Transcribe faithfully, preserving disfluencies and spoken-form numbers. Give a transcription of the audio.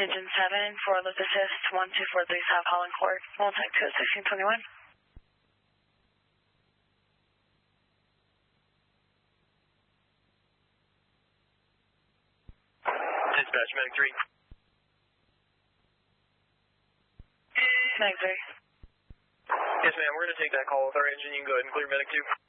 Engine seven for lift assist one two four three South Holland Court. We'll take to sixteen twenty-one. Dispatch, Medic three. Medic three. Yes, ma'am. We're going to take that call with our engine. You can go ahead and clear Medic two.